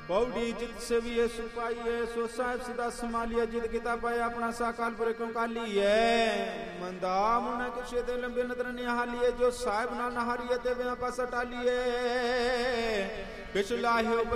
पौड़ी जित सेविए सुपाइए सो साहिब सदा संभालिए जित किता पाए अपना साकाल पर क्यों कालिए मंदा मुन किसे दे लंबे नदर निहालिए जो साहिब ना नहारिए ते वे पास टालिए किछ लाहियो